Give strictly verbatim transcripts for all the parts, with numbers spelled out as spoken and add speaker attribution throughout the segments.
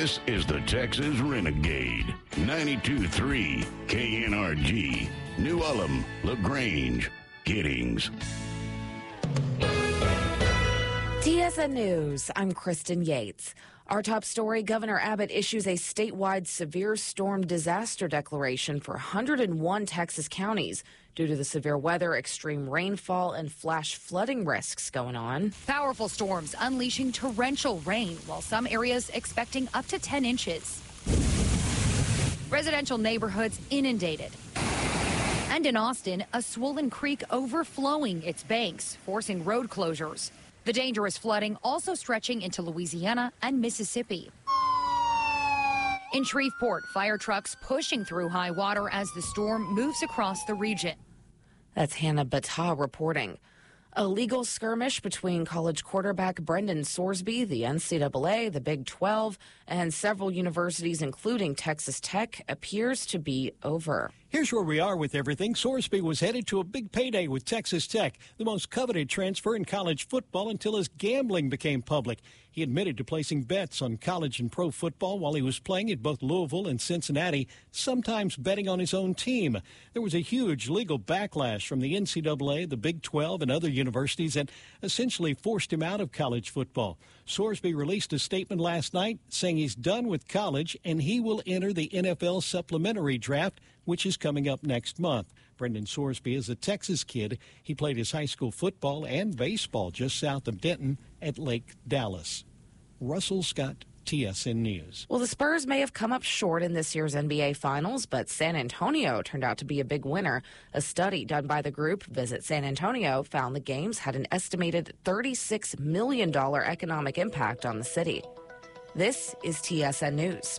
Speaker 1: This is the Texas Renegade. ninety-two point three K N R G. New Ulm, LaGrange, Giddings.
Speaker 2: T S N News, I'm Kristen Yates. Our top story, Governor Abbott issues a statewide severe storm disaster declaration for one hundred one Texas counties due to the severe weather, extreme rainfall, and flash flooding risks going on.
Speaker 3: Powerful storms unleashing torrential rain, while some areas expecting up to ten inches. Residential neighborhoods inundated. And in Austin, a swollen creek overflowing its banks, forcing road closures. The dangerous flooding also stretching into Louisiana and Mississippi. In Shreveport, fire trucks pushing through high water as the storm moves across the region.
Speaker 2: That's Hannah Battah reporting. A legal skirmish between college quarterback Brendan Sorsby, the N C double A, the Big twelve, and several universities, including Texas Tech, appears to be over.
Speaker 4: Here's where we are with everything. Sorsby was headed to a big payday with Texas Tech, the most coveted transfer in college football until his gambling became public. He admitted to placing bets on college and pro football while he was playing at both Louisville and Cincinnati, sometimes betting on his own team. There was a huge legal backlash from the N C double A, the Big twelve, and other universities that essentially forced him out of college football. Sorsby released a statement last night saying he's done with college and he will enter the N F L supplementary draft, which is coming up next month. Brendan Sorsby is a Texas kid. He played his high school football and baseball just south of Denton at Lake Dallas. Russell Scott, T S N News.
Speaker 2: Well, the Spurs may have come up short in this year's N B A Finals, but San Antonio turned out to be a big winner. A study done by the group Visit San Antonio found the games had an estimated thirty-six million dollars economic impact on the city. This is T S N News.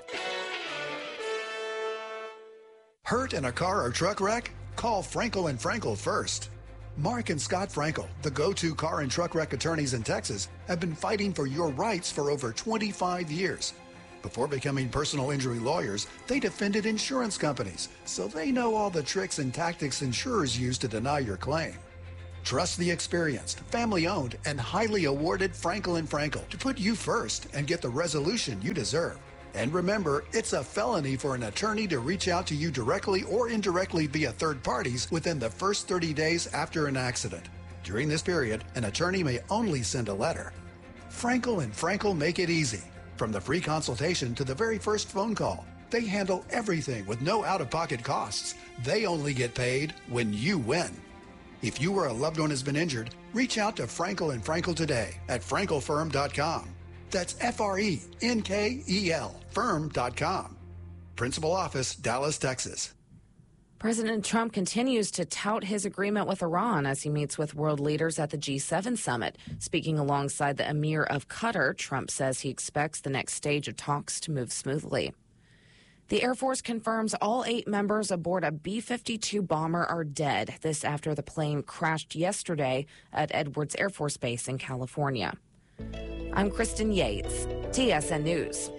Speaker 5: Hurt in a car or truck wreck? Call Frankel and Frankel first. Mark and Scott Frankel, the go-to car and truck wreck attorneys in Texas, have been fighting for your rights for over twenty-five years. Before becoming personal injury lawyers, they defended insurance companies, so they know all the tricks and tactics insurers use to deny your claim. Trust the experienced, family-owned, and highly awarded Frankel and Frankel to put you first and get the resolution you deserve. And remember, it's a felony for an attorney to reach out to you directly or indirectly via third parties within the first thirty days after an accident. During this period, an attorney may only send a letter. Frankel and Frankel make it easy. From the free consultation to the very first phone call, they handle everything with no out-of-pocket costs. They only get paid when you win. If you or a loved one has been injured, reach out to Frankel and Frankel today at frankel firm dot com. That's F R E N K E L, firm dot com. Principal office, Dallas, Texas.
Speaker 2: President Trump continues to tout his agreement with Iran as he meets with world leaders at the G seven summit. Speaking alongside the Emir of Qatar, Trump says he expects the next stage of talks to move smoothly. The Air Force confirms all eight members aboard a B fifty-two bomber are dead. This after the plane crashed yesterday at Edwards Air Force Base in California. I'm Kristen Yates, T S N News.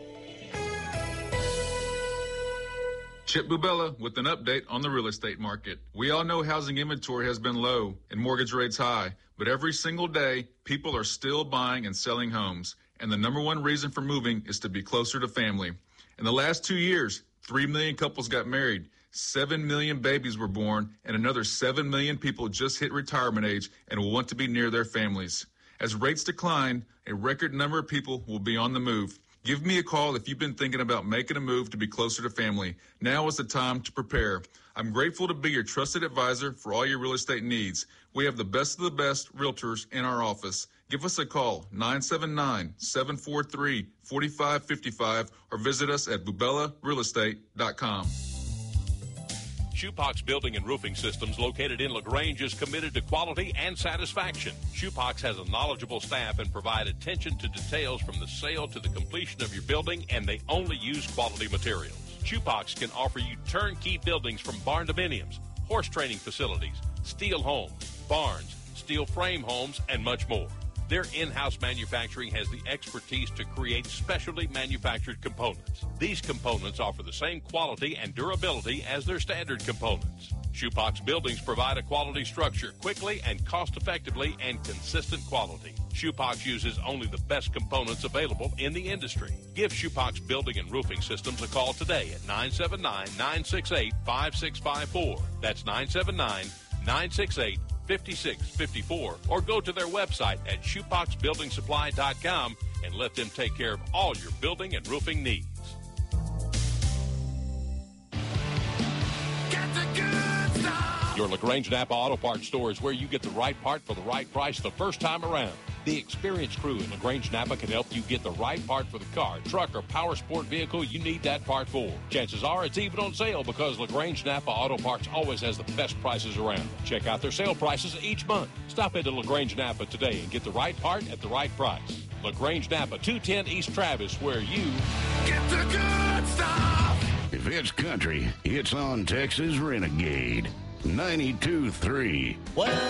Speaker 6: Chip Bubella with an update on the real estate market. We all know housing inventory has been low and mortgage rates high, but every single day, people are still buying and selling homes. And the number one reason for moving is to be closer to family. In the last two years, three million couples got married, seven million babies were born, and another seven million people just hit retirement age and will want to be near their families. As rates decline, a record number of people will be on the move. Give me a call if you've been thinking about making a move to be closer to family. Now is the time to prepare. I'm grateful to be your trusted advisor for all your real estate needs. We have the best of the best realtors in our office. Give us a call, nine seven nine, seven four three, four five five five, or visit us at bubella real estate dot com.
Speaker 7: Shoepox Building and Roofing Systems, located in LaGrange, is committed to quality and satisfaction. Shoepox has a knowledgeable staff and provide attention to details from the sale to the completion of your building, and they only use quality materials. Shoepox can offer you turnkey buildings from barn dominiums, horse training facilities, steel homes, barns, steel frame homes, and much more. Their in-house manufacturing has the expertise to create specially manufactured components. These components offer the same quality and durability as their standard components. Shoepox buildings provide a quality structure quickly and cost-effectively and consistent quality. Shoepox uses only the best components available in the industry. Give Shoepox Building and Roofing Systems a call today at nine seven nine, nine six eight, five six five four. That's nine seven nine, nine six eight, five six five four. Or go to their website at shoepox building supply dot com and let them take care of all your building and roofing needs. Your LaGrange Napa Auto Parts store is where you get the right part for the right price the first time around. The experienced crew in LaGrange Napa can help you get the right part for the car, truck, or power sport vehicle you need that part for. Chances are it's even on sale because LaGrange Napa Auto Parts always has the best prices around. Check out their sale prices each month. Stop into LaGrange Napa today and get the right part at the right price. LaGrange Napa, two ten East Travis, where you
Speaker 1: get the good stuff. If it's country, it's on Texas Renegade ninety-two point three.
Speaker 8: Well,